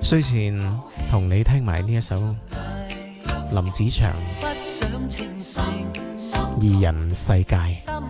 睡前同你聽埋呢一首林子祥二人世界。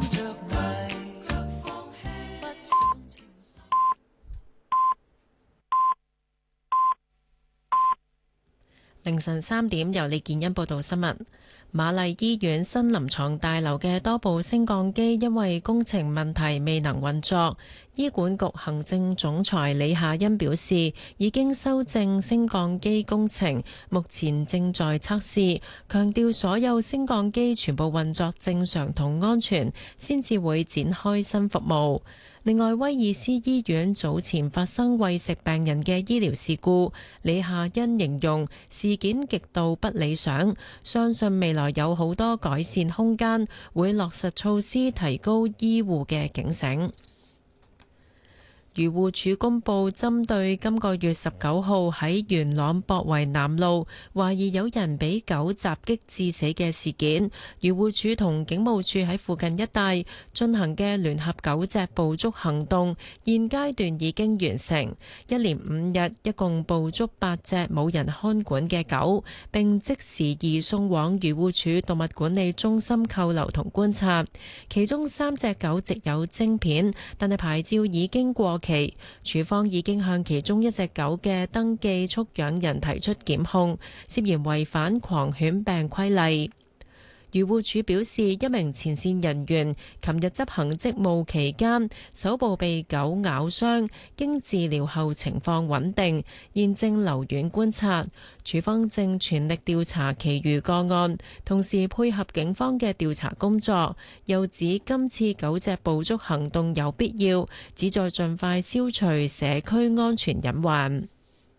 凌晨3點，由李建欣報道新聞。瑪麗醫院新臨床大樓嘅多部升降機因為工程問題未能運作，醫管局行政總裁李夏欣表示，已經修正升降機工程，目前正在測試，強調所有升降機全部運作正常同安全，先至會展開新服務。另外，威爾斯醫院早前發生餵食病人嘅醫療事故，李夏欣形容事件極度不理想，相信未來有好多改善空間，會落實措施提高醫護嘅警醒。漁護署公布，針對今個月19號喺元朗博圍南路懷疑有人俾狗襲擊致死嘅事件，漁護署同警務處喺附近一帶進行嘅聯合狗隻捕捉行動，現階段已經完成，一連5日，一共捕捉8隻冇人看管嘅狗，並即時移送往漁護署動物管理中心扣留同觀察。其中3隻狗植有晶片，但係牌照已經過期。署方已經向其中一隻狗嘅登記畜養人提出檢控，涉嫌違反狂犬病規例。漁護署表示，一名前線人員琴日執行職務期間，手部被狗咬傷，經治療後情況穩定，現正留院觀察。署方正全力調查其餘個案，同時配合警方嘅調查工作。又指今次狗隻捕捉行動有必要，旨在盡快消除社區安全隱患。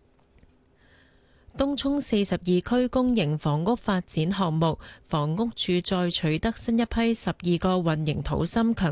東涌42區公營房屋發展項目，房屋署再取得新一批12個混凝土芯強